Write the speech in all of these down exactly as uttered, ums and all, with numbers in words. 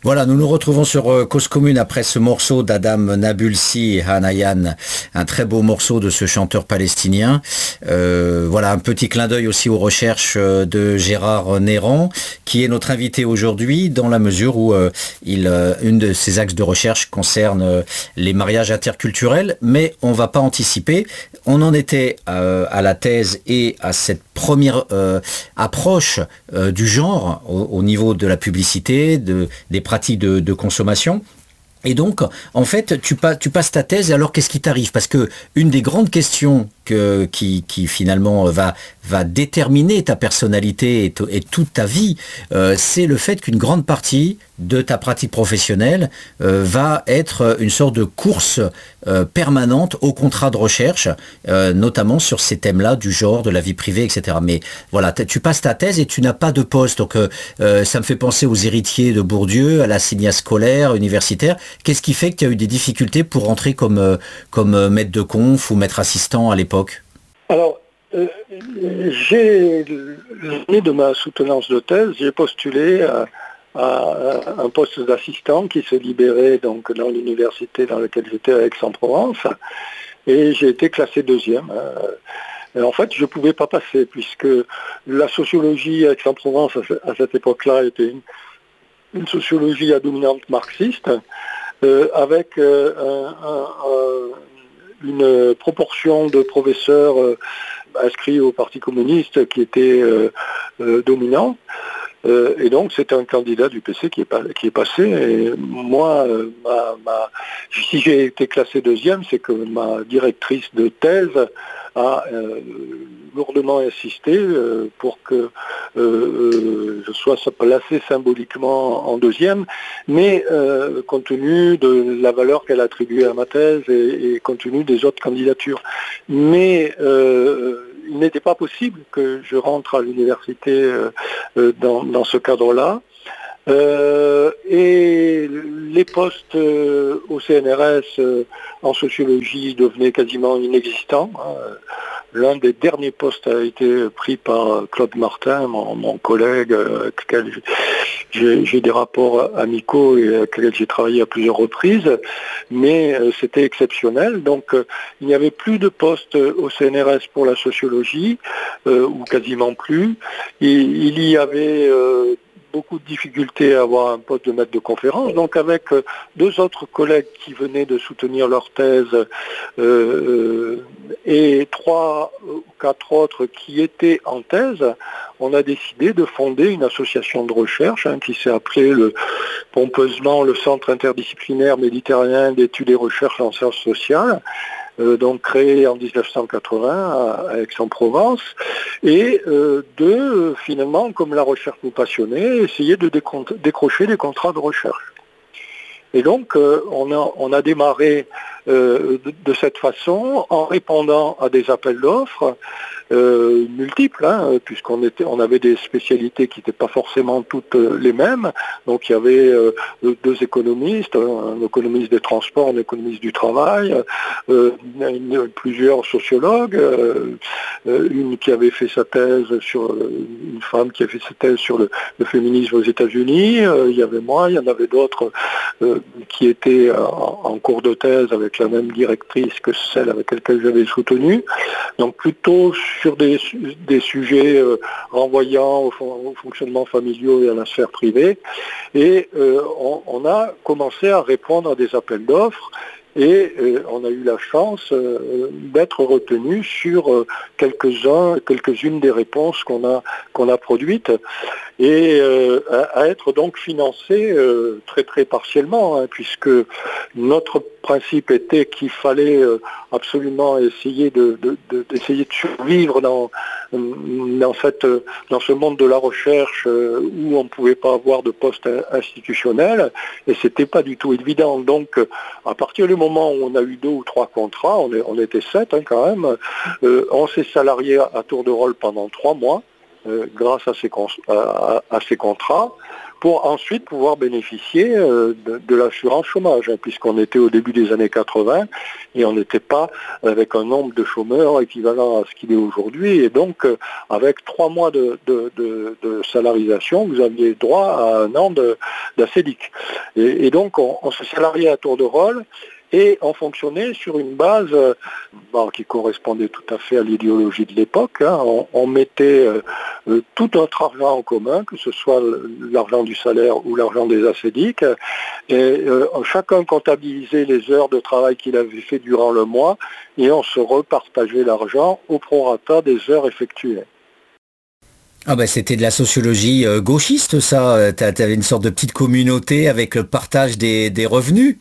Voilà, nous nous retrouvons sur euh, Cause Commune après ce morceau d'Adam Nabulsi et Hanayan, un très beau morceau de ce chanteur palestinien. Euh, voilà, un petit clin d'œil aussi aux recherches euh, de Gérard Néran, qui est notre invité aujourd'hui dans la mesure où euh, il, euh, une de ses axes de recherche concerne euh, les mariages interculturels, mais on va pas anticiper. On en était euh, à la thèse et à cette première euh, approche euh, du genre au, au niveau de la publicité, de, des pratiques De, de consommation. Et donc, en fait, tu, pas, tu passes ta thèse, et alors qu'est-ce qui t'arrive? Parce que une des grandes questions que, qui, qui finalement va, va déterminer ta personnalité et, to, et toute ta vie, euh, c'est le fait qu'une grande partie de ta pratique professionnelle euh, va être une sorte de course euh, permanente au contrat de recherche, euh, notamment sur ces thèmes-là du genre, de la vie privée, et cetera. Mais voilà, tu passes ta thèse et tu n'as pas de poste. Donc, euh, ça me fait penser aux héritiers de Bourdieu, à l'assignat scolaire, universitaire. Qu'est-ce qui fait que tu as eu des difficultés pour rentrer comme, euh, comme maître de conf ou maître assistant à l'époque? Alors, euh, j'ai, l'année de ma soutenance de thèse, j'ai postulé à, à un poste d'assistant qui se libérait donc dans l'université dans laquelle j'étais à Aix-en-Provence, et j'ai été classé deuxième. Et en fait, je ne pouvais pas passer, puisque la sociologie à Aix-en-Provence à cette époque-là était une, une sociologie à dominante marxiste, euh, avec euh, un, un, un, une proportion de professeurs euh, inscrits au Parti communiste qui était euh, euh, dominant. Euh, et donc c'est un candidat du P C qui est, pas, qui est passé. Et moi, euh, ma, ma, si j'ai été classé deuxième, c'est que ma directrice de thèse a euh, lourdement insisté euh, pour que euh, euh, je sois placé symboliquement en deuxième, mais euh, compte tenu de la valeur qu'elle attribuait à ma thèse et, et compte tenu des autres candidatures. Mais euh, il n'était pas possible que je rentre à l'université euh, euh, dans, dans ce cadre-là. Euh, et les postes euh, au C N R S euh, en sociologie devenaient quasiment inexistants. Hein. L'un des derniers postes a été pris par Claude Martin, mon, mon collègue, euh, avec lequel j'ai, j'ai des rapports amicaux et avec lequel j'ai travaillé à plusieurs reprises, mais euh, c'était exceptionnel. Donc euh, il n'y avait plus de postes au C N R S pour la sociologie, euh, ou quasiment plus. Et, il y avait euh, beaucoup de difficultés à avoir un poste de maître de conférence. Donc avec deux autres collègues qui venaient de soutenir leur thèse euh, et trois ou quatre autres qui étaient en thèse, on a décidé de fonder une association de recherche hein, qui s'est appelée le, pompeusement le Centre interdisciplinaire méditerranéen d'études et recherches en sciences sociales. Euh, donc créé en dix-neuf cent quatre-vingts à, à Aix-en-Provence, et euh, de, euh, finalement, comme la recherche nous passionnait, essayer de décro- décrocher des contrats de recherche. Et donc, euh, on, a, on a démarré euh, de, de cette façon en répondant à des appels d'offres euh, multiples, hein, puisqu'on était, on avait des spécialités qui n'étaient pas forcément toutes euh, les mêmes. Donc, il y avait euh, deux économistes, un économiste des transports, un économiste du travail, euh, une, plusieurs sociologues, euh, une qui avait fait sa thèse sur, une femme qui a fait sa thèse sur le, le féminisme aux États-Unis. Euh, il y avait moi, il y en avait d'autres euh, qui étaient en, en cours de thèse avec la même directrice que celle avec laquelle j'avais soutenu. Donc plutôt sur des, des sujets euh, renvoyant au, au fonctionnement familial et à la sphère privée. Et euh, on, on a commencé à répondre à des appels d'offres. Et euh, on a eu la chance euh, d'être retenu sur euh, quelques-uns, quelques-unes des réponses qu'on a, qu'on a produites, et euh, à, à être donc financé euh, très très partiellement, hein, puisque notre principe était qu'il fallait euh, absolument essayer de, de, de, d'essayer de survivre dans, dans, cette, dans ce monde de la recherche euh, où on ne pouvait pas avoir de poste institutionnel, et c'était pas du tout évident. Donc à partir du moment où on a eu deux ou trois contrats, on, est, on était sept hein, quand même, euh, on s'est salarié à, à tour de rôle pendant trois mois. euh, grâce à ces, à, à ces contrats, pour ensuite pouvoir bénéficier euh, de, de l'assurance chômage, hein, puisqu'on était au début des années quatre-vingts et on n'était pas avec un nombre de chômeurs équivalent à ce qu'il est aujourd'hui. Et donc, euh, avec trois mois de, de, de, de salarisation, vous aviez droit à un an d'ACEDIC. Et, et donc, on, on se salariait à tour de rôle. Et on fonctionnait sur une base euh, bon, qui correspondait tout à fait à l'idéologie de l'époque. Hein. On, on mettait euh, euh, tout notre argent en commun, que ce soit l'argent du salaire ou l'argent des ACEDIC. Et euh, chacun comptabilisait les heures de travail qu'il avait fait durant le mois et on se repartageait l'argent au prorata des heures effectuées. Ah bah c'était de la sociologie euh, gauchiste, ça. Tu avais une sorte de petite communauté avec le partage des, des revenus.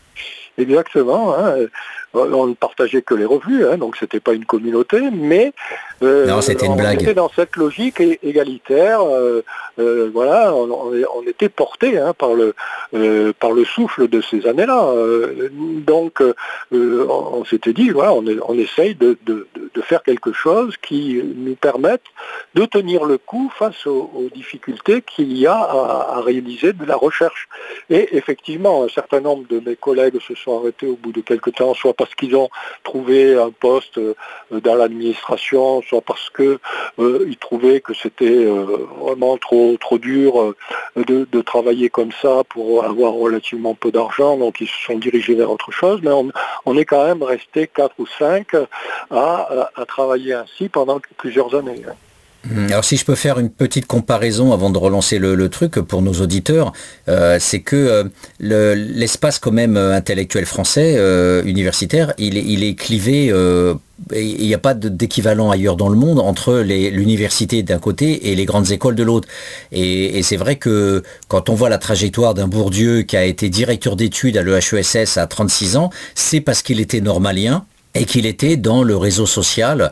Exactement, hein. On ne partageait que les revenus, hein, donc c'était pas une communauté, mais euh, non, c'était une on blague. était dans cette logique égalitaire. Euh, euh, voilà, on, on était porté hein, par le euh, par le souffle de ces années-là. Euh, donc, euh, on, on s'était dit, voilà, on, on essaye de, de, de faire quelque chose qui nous permette de tenir le coup face aux, aux difficultés qu'il y a à, à réaliser de la recherche. Et effectivement, un certain nombre de mes collègues se sont arrêtés au bout de quelques temps, soit parce qu'ils ont trouvé un poste dans l'administration, soit parce qu'ils euh, trouvaient que c'était euh, vraiment trop, trop dur euh, de, de travailler comme ça pour avoir relativement peu d'argent, donc ils se sont dirigés vers autre chose, mais on, on est quand même resté quatre ou cinq à, à, à travailler ainsi pendant plusieurs années. Alors si je peux faire une petite comparaison avant de relancer le, le truc pour nos auditeurs, euh, c'est que euh, le, l'espace quand même intellectuel français, euh, universitaire, il est, il est clivé, euh, il n'y a pas de, d'équivalent ailleurs dans le monde entre les, l'université d'un côté et les grandes écoles de l'autre. Et, et c'est vrai que quand on voit la trajectoire d'un Bourdieu qui a été directeur d'études à l'E H E S S à trente-six ans, c'est parce qu'il était normalien. Et qu'il était dans le réseau social.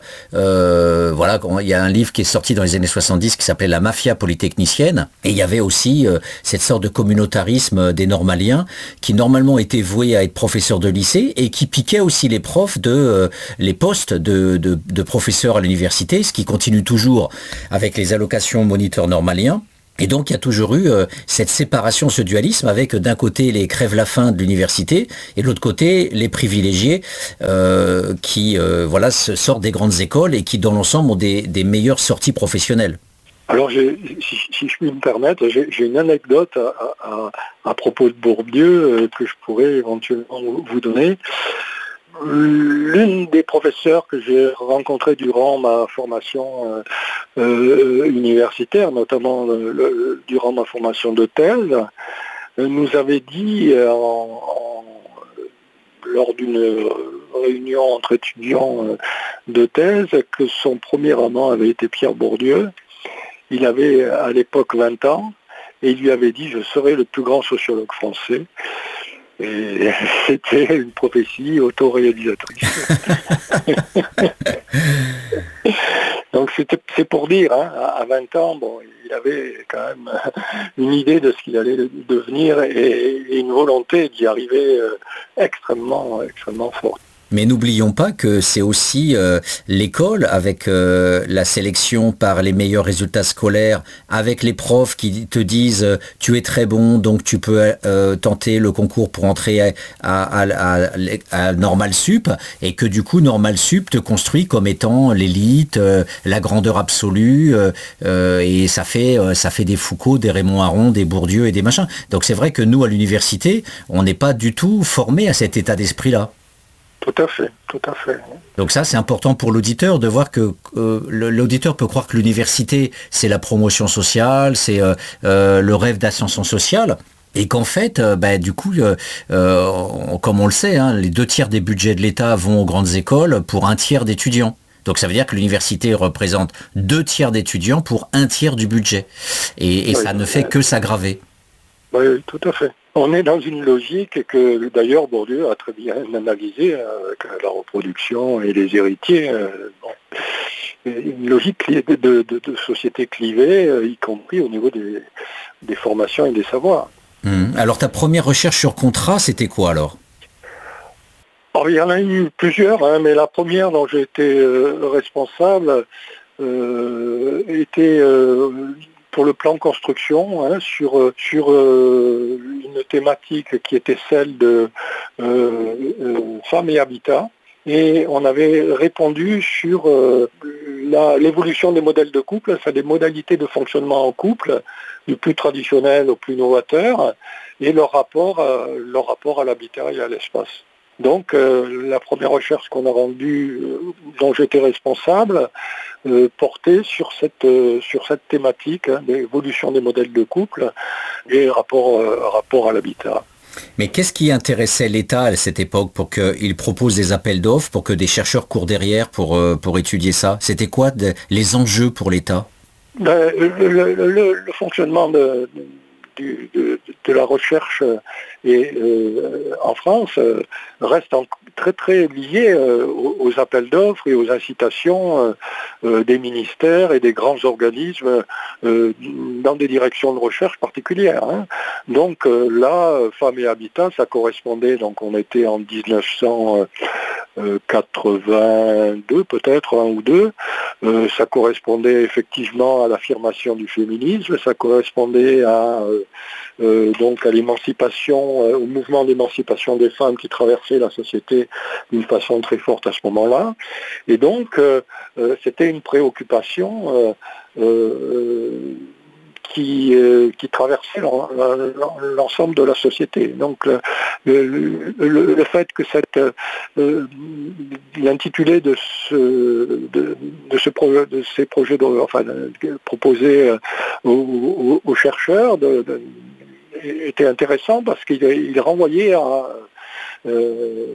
Euh, voilà, il y a un livre qui est sorti dans les années soixante-dix qui s'appelait La Mafia polytechnicien. Et il y avait aussi euh, cette sorte de communautarisme des normaliens qui normalement étaient voués à être professeurs de lycée et qui piquaient aussi les profs de euh, les postes de, de, de professeurs à l'université, ce qui continue toujours avec les allocations moniteurs normaliens. Et donc il y a toujours eu euh, cette séparation, ce dualisme avec d'un côté les crève-la-faim de l'université et de l'autre côté les privilégiés euh, qui euh, voilà, sortent des grandes écoles et qui dans l'ensemble ont des, des meilleures sorties professionnelles. Alors j'ai, si, si je puis me permettre, j'ai, j'ai une anecdote à, à, à propos de Bourdieu euh, que je pourrais éventuellement vous donner. L'une des professeurs que j'ai rencontrées durant ma formation euh, euh, universitaire, notamment le, le, durant ma formation de thèse, euh, nous avait dit euh, en, en, lors d'une réunion entre étudiants euh, de thèse que son premier amant avait été Pierre Bourdieu. Il avait à l'époque vingt ans et il lui avait dit « Je serai le plus grand sociologue français ». Et c'était une prophétie autoréalisatrice. Donc c'était, c'est pour dire, hein, à vingt ans, bon, il avait quand même une idée de ce qu'il allait devenir et, et une volonté d'y arriver euh, extrêmement, extrêmement forte. Mais n'oublions pas que c'est aussi euh, l'école avec euh, la sélection par les meilleurs résultats scolaires, avec les profs qui te disent euh, tu es très bon donc tu peux euh, tenter le concours pour entrer à, à, à, à, à Normal Sup et que du coup Normal Sup te construit comme étant l'élite, euh, la grandeur absolue euh, euh, et ça fait, euh, ça fait des Foucault, des Raymond Aron, des Bourdieu et des machins. Donc c'est vrai que nous à l'université on n'est pas du tout formés à cet état d'esprit-là. Tout à fait, tout à fait. Donc ça, c'est important pour l'auditeur de voir que euh, l'auditeur peut croire que l'université, c'est la promotion sociale, c'est euh, euh, le rêve d'ascension sociale. Et qu'en fait, euh, bah, du coup, euh, euh, comme on le sait, hein, les deux tiers des budgets de l'État vont aux grandes écoles pour un tiers d'étudiants. Donc ça veut dire que l'université représente deux tiers d'étudiants pour un tiers du budget. Et, et oui, ça ne fait que s'aggraver. Oui, tout à fait. On est dans une logique que d'ailleurs Bourdieu a très bien analysée avec la reproduction et les héritiers. Bon. Une logique de, de, de, de société clivée, y compris au niveau des, des formations et des savoirs. Mmh. Alors ta première recherche sur contrat, c'était quoi alors ? Alors, il y en a eu plusieurs, hein, mais la première dont j'ai été euh, responsable, euh, était euh, pour le plan construction, hein, sur, sur euh, une thématique qui était celle de euh, euh, femmes et habitat. Et on avait répondu sur euh, la, l'évolution des modèles de couple, enfin des modalités de fonctionnement en couple, du plus traditionnel au plus novateur, et leur rapport, à, leur rapport à l'habitat et à l'espace. Donc euh, la première recherche qu'on a rendue, euh, dont j'étais responsable, euh, portait sur cette, euh, sur cette thématique, hein, d'évolution des modèles de couple et rapport, euh, rapport à l'habitat. Mais qu'est-ce qui intéressait l'État à cette époque pour qu'il propose des appels d'offres, pour que des chercheurs courent derrière pour, pour étudier ça? C'était quoi de, les enjeux pour l'État? Ben, le, le, le, le fonctionnement de, de, de, de la recherche et, euh, en France euh, reste en, très très lié euh, aux, aux appels d'offres et aux incitations euh, des ministères et des grands organismes euh, dans des directions de recherche particulières. Hein. Donc euh, là, Femmes et Habitat, ça correspondait, donc on était en dix-neuf cent quatre-vingt-deux peut-être, un ou deux, euh, ça correspondait effectivement à l'affirmation du féminisme, ça correspondait à, euh, euh, donc à l'émancipation, euh, au mouvement d'émancipation des femmes qui traversait la société d'une façon très forte à ce moment-là. Et donc, euh, euh, c'était une préoccupation euh, euh, Qui, euh, qui traversait l'ensemble de la société. Donc le, le, le, le fait que cette, euh, l'intitulé de, ce, de, de, ce projet, de ces projets de, enfin, de, proposés aux, aux chercheurs de, de, était intéressant parce qu'il il renvoyait à, euh,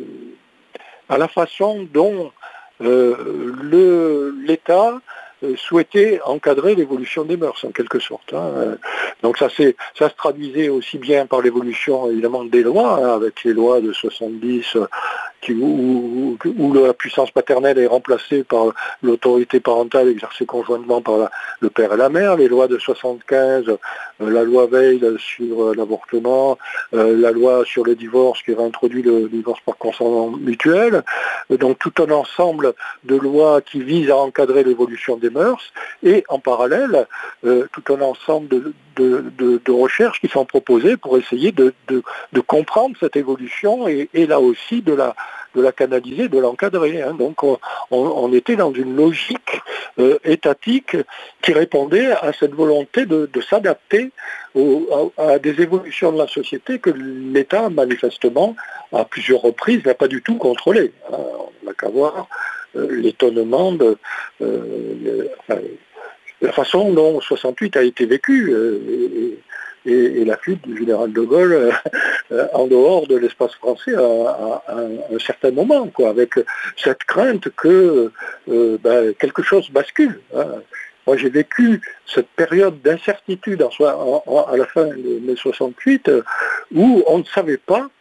à la façon dont euh, le, l'État souhaitait encadrer l'évolution des mœurs, en quelque sorte. Hein. Donc ça, c'est, ça se traduisait aussi bien par l'évolution, évidemment, des lois, hein, avec les lois de soixante-dix, qui, où, où la puissance paternelle est remplacée par l'autorité parentale exercée conjointement par la, le père et la mère, les lois de soixante-quinze, euh, la loi Veil sur euh, l'avortement, euh, la loi sur le divorce qui réintroduit le divorce par consentement mutuel, euh, donc tout un ensemble de lois qui visent à encadrer l'évolution des mœurs, et en parallèle, euh, tout un ensemble de, de, de, de recherches qui sont proposées pour essayer de, de, de comprendre cette évolution et, et là aussi de la, de la canaliser, de l'encadrer. Hein. Donc on, on, on était dans une logique euh, étatique qui répondait à cette volonté de, de s'adapter au, à, à des évolutions de la société que l'État, manifestement, à plusieurs reprises, n'a pas du tout contrôlé. Hein. On n'a qu'à voir euh, l'étonnement de euh, enfin, la façon dont soixante-huit a été vécu euh, et, et, et la fuite du général de Gaulle euh, en dehors de l'espace français à, à, à un certain moment, quoi, avec cette crainte que euh, ben, quelque chose bascule. Hein. Moi, j'ai vécu cette période d'incertitude en, en, en, à la fin de mai soixante-huit euh, où on ne savait pas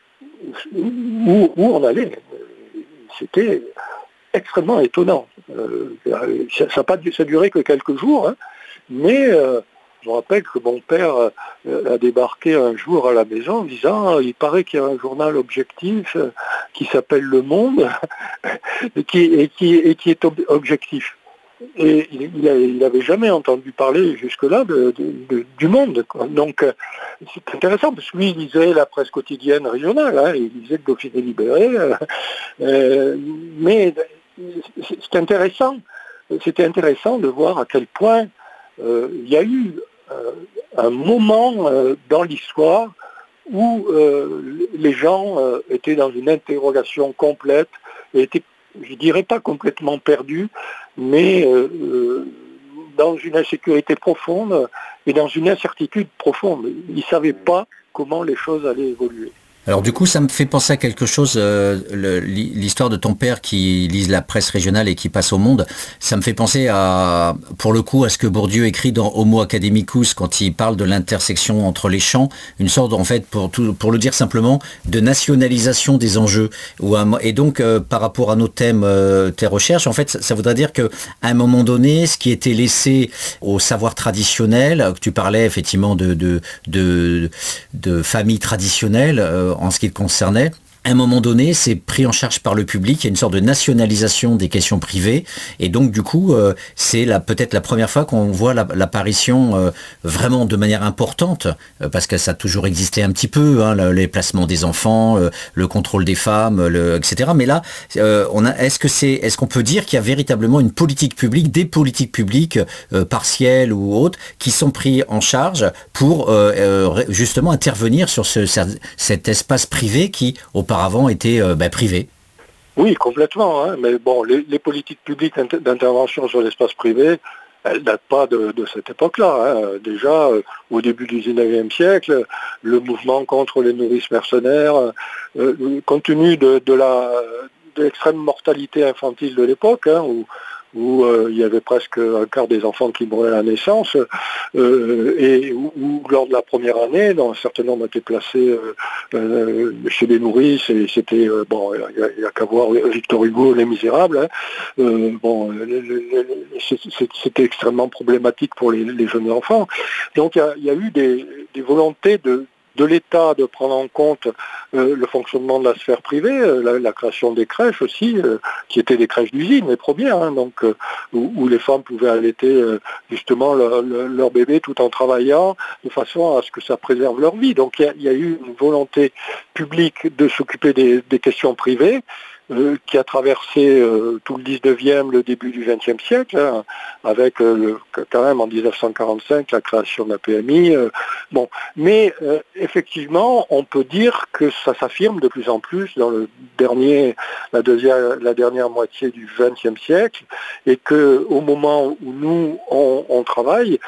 où, où on allait. C'était extrêmement étonnant. Euh, ça n'a ça duré que quelques jours, hein, mais euh, je me rappelle que mon père euh, a débarqué un jour à la maison en disant il paraît qu'il y a un journal objectif euh, qui s'appelle Le Monde et, qui, et, qui, et qui est ob- objectif. Et il n'avait jamais entendu parler jusque-là de, de, de, du Monde. Quoi. Donc euh, c'est intéressant parce que lui il lisait la presse quotidienne régionale, hein, il lisait le Dauphiné libéré, euh, euh, mais c'est intéressant, c'était intéressant de voir à quel point euh, il y a eu euh, un moment euh, dans l'histoire où euh, les gens euh, étaient dans une interrogation complète et étaient, je dirais pas complètement perdus, mais euh, euh, dans une insécurité profonde et dans une incertitude profonde. Ils ne savaient pas comment les choses allaient évoluer. Alors du coup, ça me fait penser à quelque chose, euh, le, l'histoire de ton père qui lise la presse régionale et qui passe au Monde, ça me fait penser à, pour le coup, à ce que Bourdieu écrit dans Homo Academicus quand il parle de l'intersection entre les champs, une sorte, en fait, pour, tout, pour le dire simplement, de nationalisation des enjeux. Et donc, euh, par rapport à nos thèmes, euh, tes recherches, en fait, ça, ça voudrait dire qu'à un moment donné, ce qui était laissé au savoir traditionnel, que tu parlais effectivement de, de, de, de famille traditionnelle, euh, en ce qui te concernait, à un moment donné, c'est pris en charge par le public, il y a une sorte de nationalisation des questions privées, et donc du coup, euh, c'est la, peut-être la première fois qu'on voit la, l'apparition euh, vraiment de manière importante, euh, parce que ça a toujours existé un petit peu, hein, le, les placements des enfants, euh, le contrôle des femmes, le, et cetera. Mais là, euh, on a, est-ce que c'est, est-ce qu'on peut dire qu'il y a véritablement une politique publique, des politiques publiques euh, partielles ou autres, qui sont pris en charge pour euh, euh, justement intervenir sur ce, cet espace privé qui, auparavant, Auparavant était euh, ben, privé. Oui, complètement. Hein. Mais bon, les, les politiques publiques d'intervention sur l'espace privé, elles ne datent pas de, de cette époque-là. Hein. Déjà, euh, au début du dix-neuvième siècle, le mouvement contre les nourrices mercenaires, euh, compte tenu de, de, la, de l'extrême mortalité infantile de l'époque, hein, où, où euh, il y avait presque un quart des enfants qui mouraient à la naissance, euh, et où, où lors de la première année, dont un certain nombre étaient placés euh, euh, chez les nourrices, et c'était, euh, bon, il n'y a, a qu'à voir Victor Hugo, Les Misérables, hein, euh, bon, le, le, le, c'était extrêmement problématique pour les, les jeunes enfants. Donc il y, y a eu des, des volontés de de l'État de prendre en compte euh, le fonctionnement de la sphère privée, euh, la, la création des crèches aussi, euh, qui étaient des crèches d'usine, les premières, hein, donc, euh, où, où les femmes pouvaient allaiter euh, justement leur, leur bébé tout en travaillant, de façon à ce que ça préserve leur vie. Donc il y, y a eu une volonté publique de s'occuper des, des questions privées, Euh, qui a traversé euh, tout le dix-neuvième, le début du vingtième siècle, hein, avec euh, le, quand même en dix-neuf cent quarante-cinq la création de la P M I. Euh, bon, mais euh, effectivement, on peut dire que ça s'affirme de plus en plus dans le dernier, la, deuxième, la dernière moitié du vingtième siècle, et que au moment où nous on, on travaille,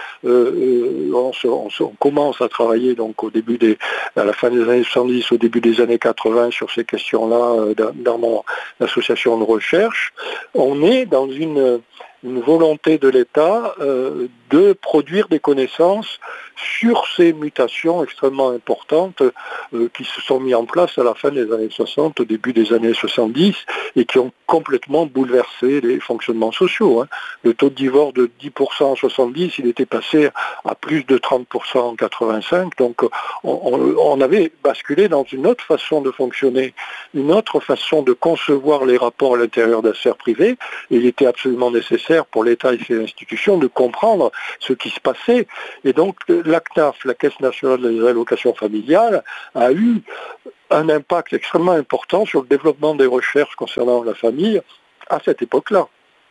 euh, on, se, on, se, on commence à travailler donc au début des, à la fin des années soixante-dix, au début des années quatre-vingts sur ces questions-là euh, dans mon l'association de recherche, on est dans une, une volonté de l'État euh, de produire des connaissances sur ces mutations extrêmement importantes euh, qui se sont mises en place à la fin des années soixante, au début des années soixante-dix, et qui ont complètement bouleversé les fonctionnements sociaux. Hein. Le taux de divorce de dix pour cent en soixante-dix, il était passé à plus de trente pour cent en quatre-vingt-cinq, donc on, on, on avait basculé dans une autre façon de fonctionner, une autre façon de concevoir les rapports à l'intérieur de la sphère privée, et il était absolument nécessaire pour l'État et ses institutions de comprendre ce qui se passait. Et donc l'A C N A F, la Caisse nationale des allocations familiales, a eu un impact extrêmement important sur le développement des recherches concernant la famille à cette époque-là.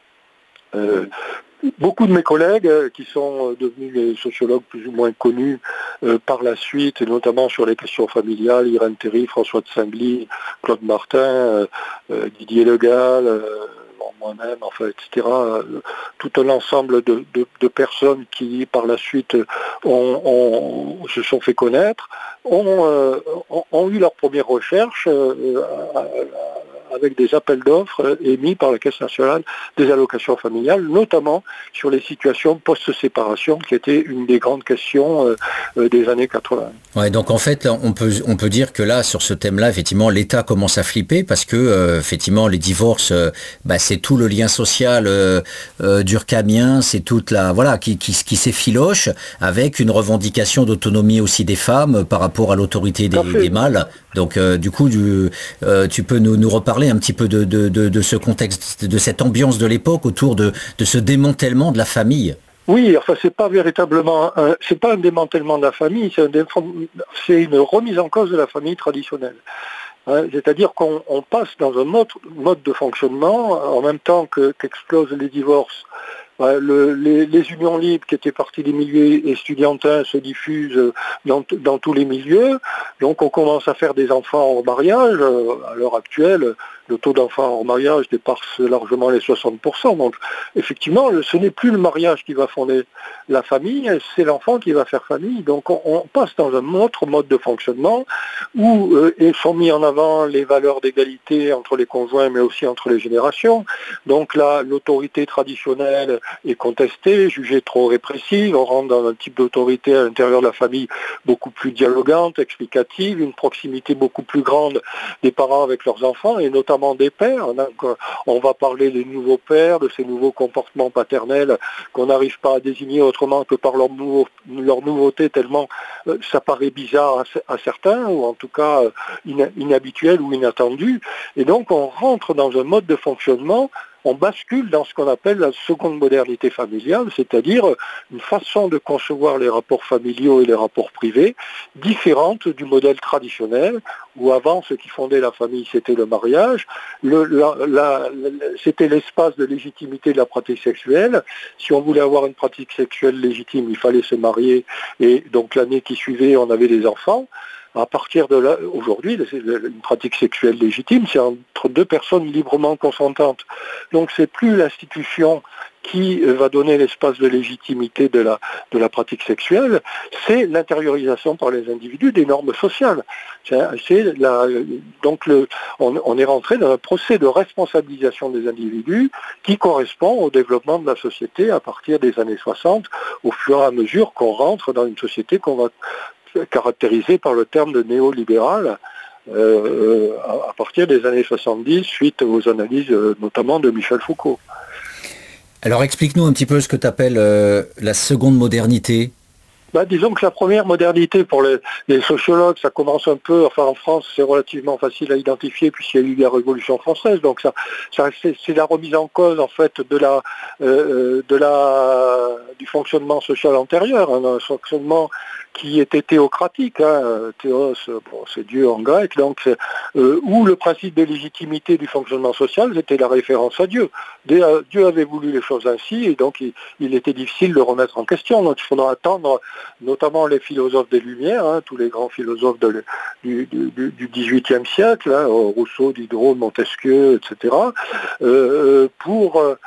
Euh, Beaucoup de mes collègues euh, qui sont devenus des sociologues plus ou moins connus euh, par la suite, et notamment sur les questions familiales, Irène Théry, François de Singly, Claude Martin, euh, euh, Didier Le Gall, euh, moi-même, enfin, et cetera, euh, tout un ensemble de, de, de personnes qui, par la suite, ont, ont, se sont fait connaître, ont, euh, ont, ont eu leur première recherche euh, à, à, avec des appels d'offres émis par la Caisse nationale des allocations familiales, notamment sur les situations post-séparation, qui était une des grandes questions euh, des années quatre-vingts. Ouais, donc en fait, on peut, on peut dire que là, sur ce thème-là, effectivement, l'État commence à flipper parce que, euh, effectivement, les divorces, euh, bah, c'est tout le lien social euh, euh, durkheimien, c'est toute la, voilà, qui, qui, qui s'effiloche avec une revendication d'autonomie aussi des femmes par rapport à l'autorité des, des mâles. Donc, euh, du coup, du, euh, tu peux nous, nous reparler un petit peu de, de, de, de ce contexte, de cette ambiance de l'époque autour de, de ce démantèlement de la famille. Oui, enfin c'est pas véritablement, un, c'est pas un démantèlement de la famille, c'est, un, c'est une remise en cause de la famille traditionnelle. Hein, c'est-à-dire qu'on on passe dans un autre mode de fonctionnement en même temps que, qu'explosent les divorces. Le, les, les unions libres qui étaient parties des milieux estudiantins se diffusent dans, dans tous les milieux. Donc on commence à faire des enfants hors mariage. À l'heure actuelle, le taux d'enfants hors mariage dépasse largement les soixante pour cent. Donc effectivement, ce n'est plus le mariage qui va fonder la famille, c'est l'enfant qui va faire famille. Donc on, on passe dans un autre mode de fonctionnement où euh, sont mis en avant les valeurs d'égalité entre les conjoints mais aussi entre les générations. Donc là, l'autorité traditionnelle est contestée, jugée trop répressive. On rentre dans un type d'autorité à l'intérieur de la famille beaucoup plus dialogante, explicative, une proximité beaucoup plus grande des parents avec leurs enfants, et notamment notamment des pères. Donc, on va parler des nouveaux pères, de ces nouveaux comportements paternels qu'on n'arrive pas à désigner autrement que par leur, nouveau, leur nouveauté, tellement euh, ça paraît bizarre à, à certains, ou en tout cas euh, in, inhabituel ou inattendu. Et donc on rentre dans un mode de fonctionnement, on bascule dans ce qu'on appelle la seconde modernité familiale, c'est-à-dire une façon de concevoir les rapports familiaux et les rapports privés différente du modèle traditionnel, où avant ce qui fondait la famille c'était le mariage, le, la, la, la, c'était l'espace de légitimité de la pratique sexuelle. Si on voulait avoir une pratique sexuelle légitime, il fallait se marier, et donc l'année qui suivait on avait des enfants. À partir de là, aujourd'hui, une pratique sexuelle légitime, c'est entre deux personnes librement consentantes. Donc c'est plus l'institution qui va donner l'espace de légitimité de la, de la pratique sexuelle, c'est l'intériorisation par les individus des normes sociales. C'est, c'est la, donc le, on, on est rentré dans un procès de responsabilisation des individus qui correspond au développement de la société à partir des années soixante, au fur et à mesure qu'on rentre dans une société qu'on va caractérisé par le terme de néolibéral euh, à partir des années soixante-dix, suite aux analyses euh, notamment de Michel Foucault. Alors explique-nous un petit peu ce que tu appelles euh, la seconde modernité. Bah, disons que la première modernité pour les, les sociologues, ça commence un peu, enfin en France c'est relativement facile à identifier puisqu'il y a eu la Révolution française, donc ça, ça c'est, c'est la remise en cause en fait de la, euh, de la, du fonctionnement social antérieur, hein, un fonctionnement qui était théocratique, hein, théos, bon, c'est Dieu en grec, donc c'est, euh, où le principe de légitimité du fonctionnement social c'était la référence à Dieu. Dieu avait voulu les choses ainsi et donc il, il était difficile de le remettre en question, donc il faudra attendre notamment les philosophes des Lumières, hein, tous les grands philosophes de, du, du, du dix-huitième siècle, hein, Rousseau, Diderot, Montesquieu, et cetera, euh, pour euh,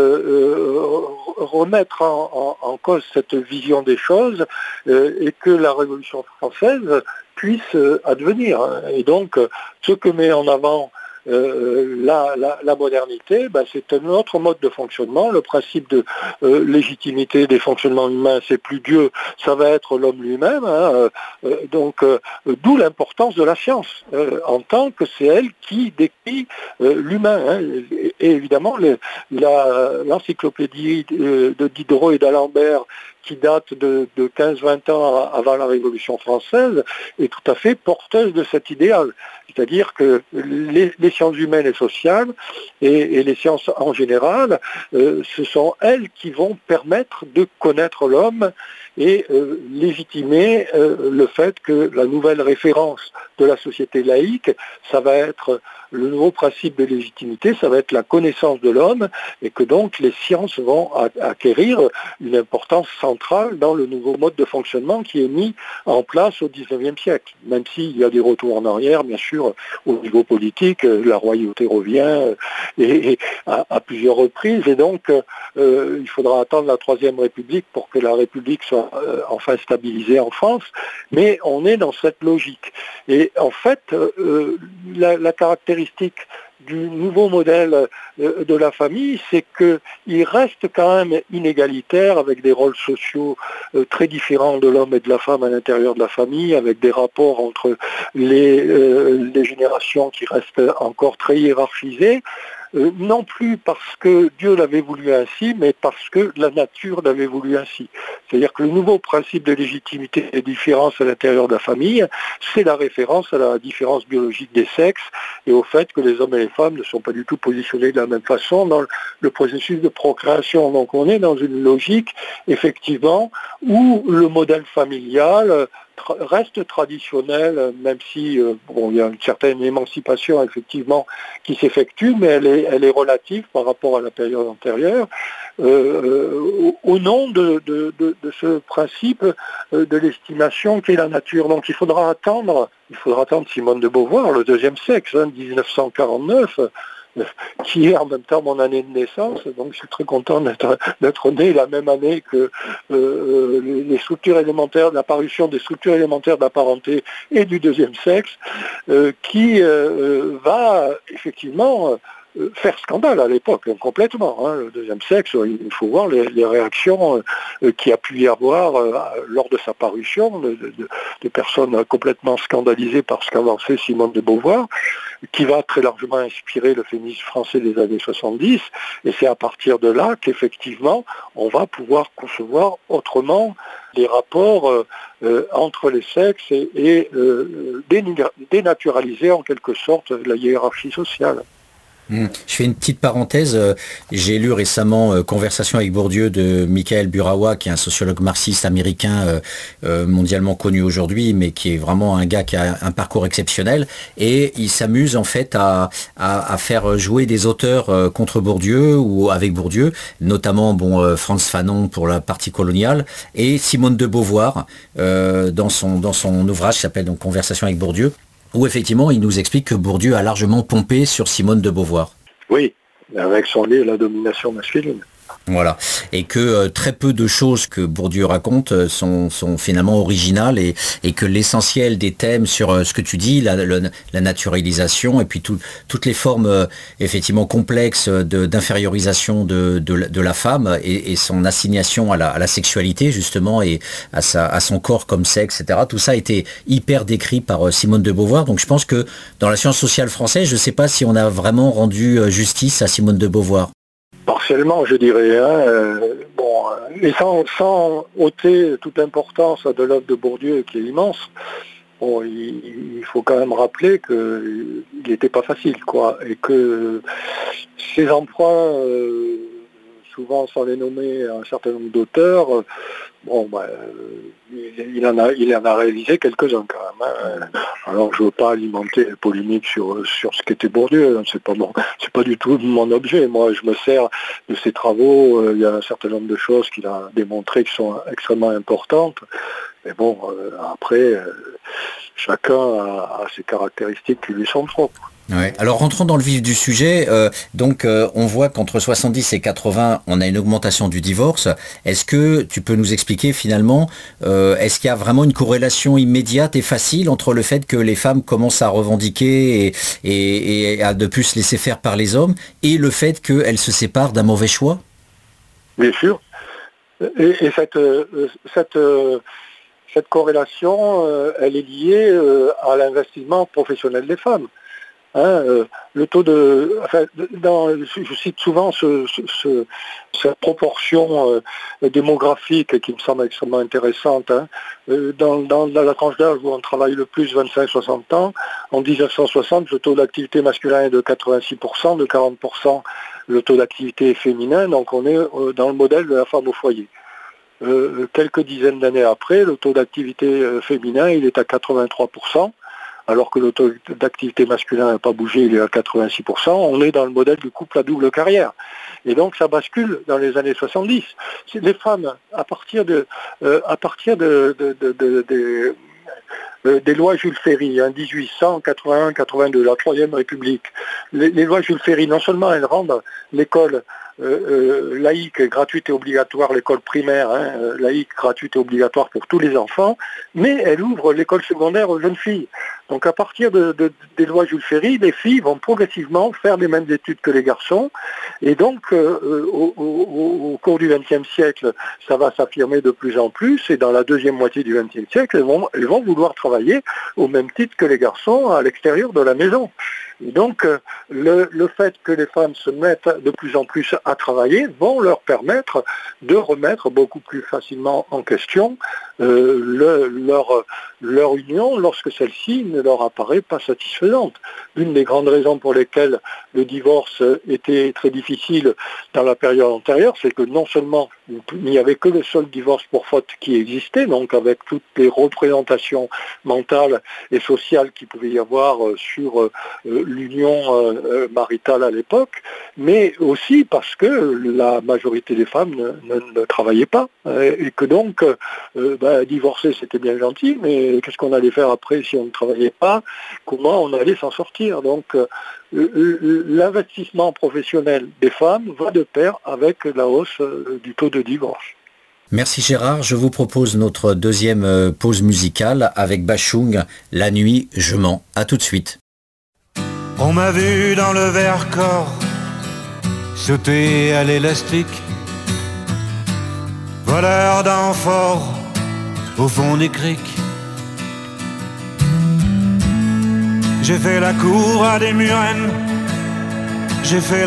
euh, remettre en, en, en cause cette vision des choses euh, et que la Révolution française puisse euh, advenir. Et donc, ce que met en avant Euh, la, la, la modernité, ben, c'est un autre mode de fonctionnement. Le principe de euh, légitimité des fonctionnements humains, c'est plus Dieu, ça va être l'homme lui-même. Hein, euh, donc, euh, d'où l'importance de la science, euh, en tant que c'est elle qui décrit euh, l'humain. Hein. Et, et évidemment, le, la, l'encyclopédie de Diderot et d'Alembert, qui date de, de quinze vingt ans avant la Révolution française, est tout à fait porteuse de cet idéal. C'est-à-dire que les, les sciences humaines et sociales, et, et les sciences en général, euh, ce sont elles qui vont permettre de connaître l'homme et euh, légitimer euh, le fait que la nouvelle référence de la société laïque, ça va être le nouveau principe de légitimité, ça va être la connaissance de l'homme, et que donc les sciences vont acquérir une importance centrale dans le nouveau mode de fonctionnement qui est mis en place au dix-neuvième siècle. Même s'il y a des retours en arrière, bien sûr, au niveau politique, la royauté revient et, et à, à plusieurs reprises, et donc euh, il faudra attendre la Troisième République pour que la République soit euh, enfin stabilisée en France, mais on est dans cette logique. Et en fait, euh, la, la caractéristique du nouveau modèle de la famille, c'est qu'il reste quand même inégalitaire avec des rôles sociaux très différents de l'homme et de la femme à l'intérieur de la famille, avec des rapports entre les, euh, les générations qui restent encore très hiérarchisés. Euh, non plus parce que Dieu l'avait voulu ainsi, mais parce que la nature l'avait voulu ainsi. C'est-à-dire que le nouveau principe de légitimité des différences à l'intérieur de la famille, c'est la référence à la différence biologique des sexes et au fait que les hommes et les femmes ne sont pas du tout positionnés de la même façon dans le processus de procréation. Donc on est dans une logique, effectivement, où le modèle familial reste traditionnel, même si euh, bon, il y a une certaine émancipation effectivement qui s'effectue, mais elle est, elle est relative par rapport à la période antérieure, euh, au, au nom de, de, de, de ce principe euh, de l'estimation qu'est la nature. Donc il faudra attendre, il faudra attendre Simone de Beauvoir, le deuxième sexe, hein, dix-neuf cent quarante-neuf, qui est en même temps mon année de naissance, donc je suis très content d'être, d'être né la même année que euh, les, les structures élémentaires, l'apparition des structures élémentaires de la parenté et du deuxième sexe, euh, qui euh, va effectivement faire scandale à l'époque, hein, complètement. Hein, le deuxième sexe, il faut voir les, les réactions euh, qu'il y a pu y avoir euh, lors de sa parution, de, de, de personnes complètement scandalisées par ce qu'avançait Simone de Beauvoir, qui va très largement inspirer le féminisme français des années soixante-dix, et c'est à partir de là qu'effectivement, on va pouvoir concevoir autrement les rapports euh, euh, entre les sexes et, et euh, dénaturaliser en quelque sorte la hiérarchie sociale. Je fais une petite parenthèse. J'ai lu récemment euh, Conversation avec Bourdieu de Michael Burawa, qui est un sociologue marxiste américain euh, euh, mondialement connu aujourd'hui, mais qui est vraiment un gars qui a un parcours exceptionnel. Et il s'amuse en fait à, à, à faire jouer des auteurs euh, contre Bourdieu ou avec Bourdieu, notamment bon euh, Frantz Fanon pour la partie coloniale et Simone de Beauvoir euh, dans son dans son ouvrage qui s'appelle donc Conversation avec Bourdieu, où effectivement il nous explique que Bourdieu a largement pompé sur Simone de Beauvoir. Oui, avec son livre La domination masculine. Voilà, et que euh, très peu de choses que Bourdieu raconte euh, sont, sont finalement originales et, et que l'essentiel des thèmes sur euh, ce que tu dis, la, le, la naturalisation et puis tout, toutes les formes euh, effectivement complexes de, d'infériorisation de, de, de la femme et, et son assignation à la, à la sexualité justement et à, sa, à son corps comme sexe, et cetera. Tout ça a été hyper décrit par euh, Simone de Beauvoir, donc je pense que dans la science sociale française, je ne sais pas si on a vraiment rendu euh, justice à Simone de Beauvoir. Partiellement, je dirais. Hein, euh, bon, et sans, sans ôter toute importance de l'œuvre de Bourdieu, qui est immense, bon, il, il faut quand même rappeler qu'il n'était pas facile, quoi, et que ces emprunts, euh, souvent sans les nommer un certain nombre d'auteurs, euh, bon, bah, il, il, en a, il en a réalisé quelques-uns quand même. Hein. Alors je ne veux pas alimenter la polémique sur, sur ce qu'était Bourdieu, c'est pas bon, c'est pas du tout mon objet. Moi je me sers de ses travaux, euh, il y a un certain nombre de choses qu'il a démontrées qui sont extrêmement importantes. Mais bon, euh, après, euh, chacun a, a ses caractéristiques qui lui sont propres. Ouais. Alors rentrons dans le vif du sujet, euh, donc euh, on voit qu'entre soixante-dix et quatre-vingts, on a une augmentation du divorce. Est-ce que tu peux nous expliquer finalement, euh, est-ce qu'il y a vraiment une corrélation immédiate et facile entre le fait que les femmes commencent à revendiquer et, et, et à ne plus se laisser faire par les hommes et le fait qu'elles se séparent d'un mauvais choix ? Bien sûr. Et, et cette, cette, cette corrélation, elle est liée à l'investissement professionnel des femmes. Hein, euh, le taux de, enfin, dans, je cite souvent ce, ce, ce, cette proportion euh, démographique qui me semble extrêmement intéressante. Hein. Euh, dans, dans, dans la tranche d'âge où on travaille le plus, vingt-cinq à soixante ans, en dix-neuf cent soixante, le taux d'activité masculin est de quatre-vingt-six pour cent, de quarante pour cent le taux d'activité féminin, donc on est euh, dans le modèle de la femme au foyer. Euh, quelques dizaines d'années après, le taux d'activité euh, féminin il est à quatre-vingt-trois pour cent. Alors que le taux d'activité masculin n'a pas bougé, il est à quatre-vingt-six pour cent, on est dans le modèle du couple à double carrière. Et donc ça bascule dans les années soixante-dix. C'est les femmes, à partir de, euh, à partir de, de, de, de, de euh, des lois Jules Ferry, hein, dix-huit cent quatre-vingt-un quatre-vingt-deux, la Troisième République, les, les lois Jules Ferry, non seulement elles rendent l'école Euh, euh, laïque, gratuite et obligatoire, l'école primaire, hein, euh, laïque, gratuite et obligatoire pour tous les enfants, mais elle ouvre l'école secondaire aux jeunes filles. Donc à partir de, de, des lois Jules Ferry, les filles vont progressivement faire les mêmes études que les garçons, et donc euh, au, au, au cours du vingtième siècle, ça va s'affirmer de plus en plus, et dans la deuxième moitié du vingtième siècle, elles vont, elles vont vouloir travailler au même titre que les garçons à l'extérieur de la maison. Et donc, le, le fait que les femmes se mettent de plus en plus à travailler vont leur permettre de remettre beaucoup plus facilement en question euh, le, leur, leur union lorsque celle-ci ne leur apparaît pas satisfaisante. Une des grandes raisons pour lesquelles le divorce était très difficile dans la période antérieure, c'est que non seulement il n'y avait que le seul divorce pour faute qui existait, donc avec toutes les représentations mentales et sociales qu'il pouvait y avoir sur euh, l'union euh, maritale à l'époque, mais aussi parce que la majorité des femmes ne, ne, ne travaillaient pas, et que donc euh, ben, divorcer c'était bien gentil, mais qu'est-ce qu'on allait faire après si on ne travaillait pas, comment on allait s'en sortir. Donc euh, l'investissement professionnel des femmes va de pair avec la hausse du taux de divorce. Merci Gérard, je vous propose notre deuxième pause musicale avec Bashung, La nuit je mens. À tout de suite. On m'a vu dans le Vercors sauter à l'élastique, voleur d'amphores au fond des criques. J'ai fait la cour à des murennes, j'ai fait